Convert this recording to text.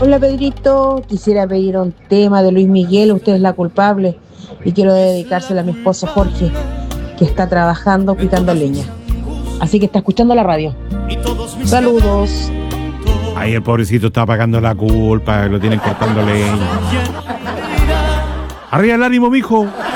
Hola Pedrito, quisiera pedir un tema de Luis Miguel, usted es la culpable, y quiero dedicárselo a mi esposo Jorge, que está trabajando picando leña. Así que está escuchando la radio. Saludos. Ahí el pobrecito está pagando la culpa, lo tienen cortando leña. Arriba el ánimo, mijo.